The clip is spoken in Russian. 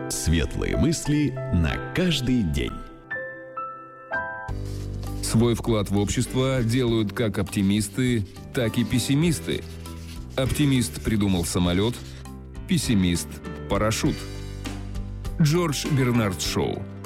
Светлые мысли на каждый день. Свой вклад в общество делают как оптимисты, так и пессимисты. Оптимист придумал самолет, пессимист – парашют. Джордж Бернард Шоу.